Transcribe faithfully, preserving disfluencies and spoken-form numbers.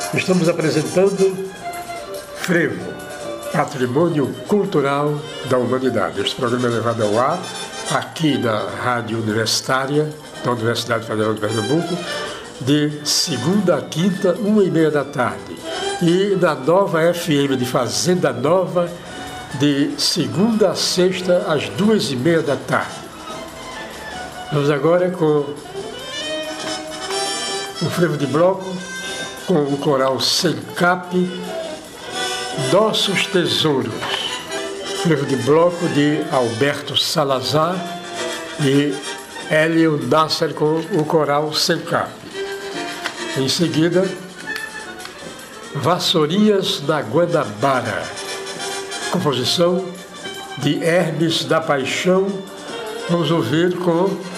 Estamos apresentando Frevo, Patrimônio Cultural da Humanidade. Este programa é levado ao ar aqui na Rádio Universitária da Universidade Federal de Pernambuco, de segunda a quinta, uma e meia da tarde. E na nova F M de Fazenda Nova, de segunda a sexta, às duas e meia da tarde. Vamos agora com o frevo de bloco, com o coral Sencap, Nossos Tesouros. Frevo de bloco de Alberto Salazar e Hélio Nasser com o coral Sencap. Em seguida, Vassourinhas da Guanabara, composição de Hermes da Paixão. Vamos ouvir com